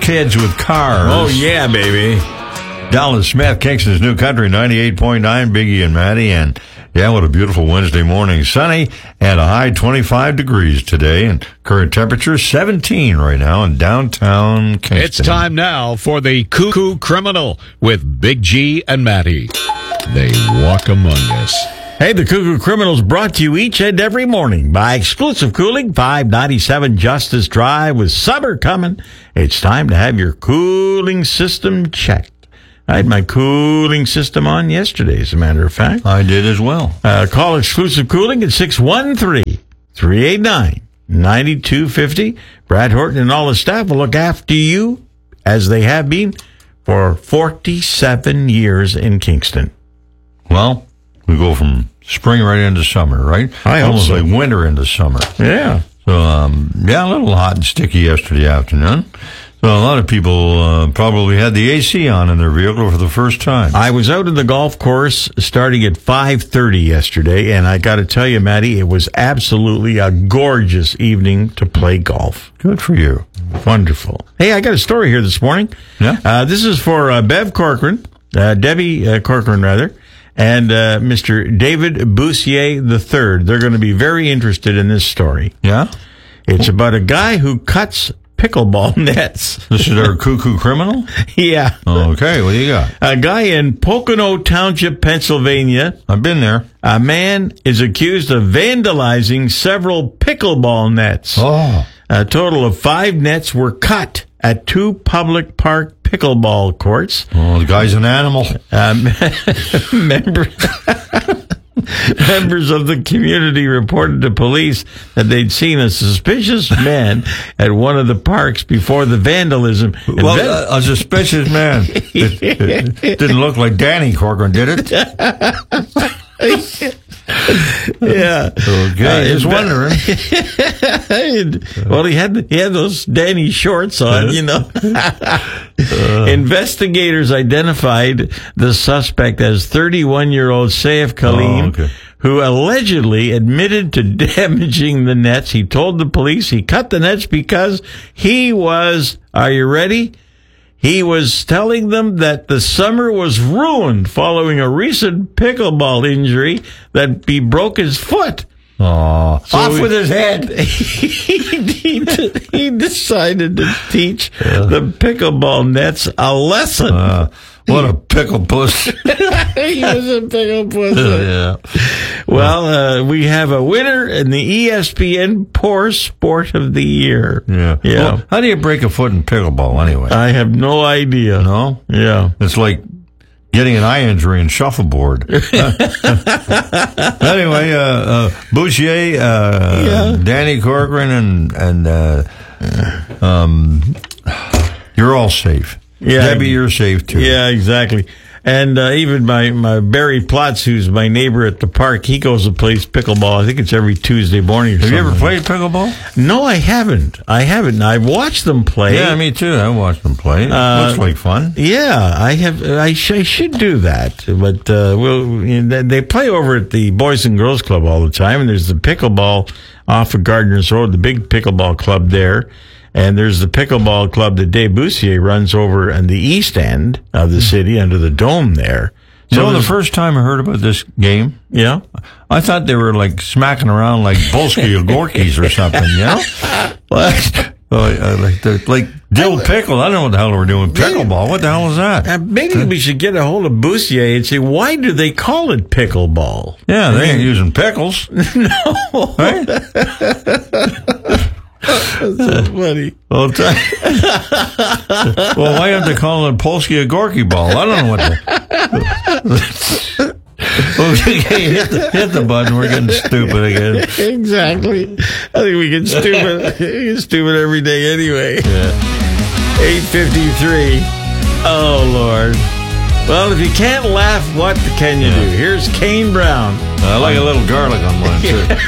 kids with cars. Oh, yeah, baby. Dallas Smith, Kingston's New Country, 98.9, Biggie and Maddie. And yeah, what a beautiful Wednesday morning. Sunny and a high 25 degrees today. And current temperature 17 right now in downtown Kingston. It's time now for the Cuckoo Criminal with Big G and Maddie. They walk among us. Hey, the Cuckoo Criminals brought to you each and every morning by Exclusive Cooling, 597 Justice Drive. With summer coming, it's time to have your cooling system checked. I had my cooling system on yesterday, as a matter of fact. I did as well. Call Exclusive Cooling at 613-389-9250. Brad Horton and all the staff will look after you, as they have been, for 47 years in Kingston. Well, we go from spring right into summer, right? I hope Almost so. like winter into summer. Yeah. So, yeah, a little hot and sticky yesterday afternoon. So a lot of people probably had the AC on in their vehicle for the first time. I was out in the golf course starting at 5:30 yesterday, and I got to tell you, Maddie, it was absolutely a gorgeous evening to play golf. Good for you. Wonderful. Hey, I got a story here this morning. Yeah? This is for Bev Corcoran, Debbie Corcoran, rather, and Mr. David Boussier III. They're going to be very interested in this story. Yeah? It's about a guy who cuts pickleball nets. This is our Cuckoo Criminal? Yeah. Okay, what do you got? A guy in Pocono Township, Pennsylvania. I've been there. A man is accused of vandalizing several pickleball nets. Oh. A total of 5 nets were cut at 2 public park pickleball courts. Oh, the guy's an animal. Members of the community reported to police that they'd seen a suspicious man at one of the parks before the vandalism. Well, a suspicious man. It didn't look like Danny Corcoran, did it? Yeah. Okay, just wondering. Well, he had those Danny shorts on, you know. Investigators identified the suspect as 31-year-old Saif Kaleem, who allegedly admitted to damaging the nets. He told the police he cut the nets because he was, are you ready? He was telling them that the summer was ruined following a recent pickleball injury that he broke his foot. Oh, So off with his head. He decided to teach the pickleball nets a lesson. What a pickle puss. He was a pickle puss. Yeah. Well, we have a winner in the ESPN Poor Sport of the Year. Yeah. Well, how do you break a foot in pickleball anyway? I have no idea. No? Yeah. It's like getting an eye injury in shuffleboard. Anyway, Bouchier, Danny Corcoran, and you're all safe. Yeah. Debbie, you're safe too. Yeah, exactly. And even my Barry Plotz, who's my neighbor at the park, he goes and plays pickleball. I think it's every Tuesday morning or Have something. you ever played pickleball? No, I haven't. I've watched them play. Yeah, me too. I watched them play. Looks like fun. Yeah, I have. I should do that, but they play over at the Boys and Girls Club all the time. And there's the pickleball off of Gardner's Road, the big pickleball club there, and there's the pickleball club that Dave Boussier runs over in the east end of the city under the dome there. So the first time I heard about this game, yeah, I thought they were like smacking around like Polsky or Gorky's or something, you know? Like dill pickle. I don't know what the hell we're doing. Pickleball. What the hell is that? Maybe we should get a hold of Boussier and say, why do they call it pickleball? Yeah, they ain't using pickles. No. Right? That's so funny. Well, why aren't they calling it Polsky or Gorky ball? I don't know what Okay, hit the button. We're getting stupid again. Exactly. I think we get stupid every day anyway. Yeah. 8:53. Oh, Lord. Well, if you can't laugh, what can you do? Here's Kane Brown. I like a little garlic on mine, too.